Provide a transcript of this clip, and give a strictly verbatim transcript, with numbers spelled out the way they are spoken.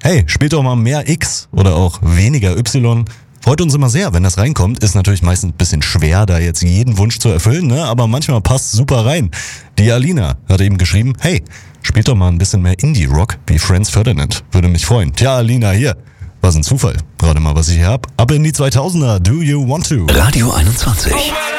hey, spielt doch mal mehr X oder auch weniger Y. Freut uns immer sehr, wenn das reinkommt. Ist natürlich meistens ein bisschen schwer, da jetzt jeden Wunsch zu erfüllen, ne? Aber manchmal passt super rein. Die Alina hat eben geschrieben, hey, spielt doch mal ein bisschen mehr Indie-Rock wie Franz Ferdinand. Würde mich freuen. Tja, Alina, hier. Was ein Zufall. Gerade mal, was ich hier hab. Ab in die zweitausender. Do you want to? Radio einundzwanzig.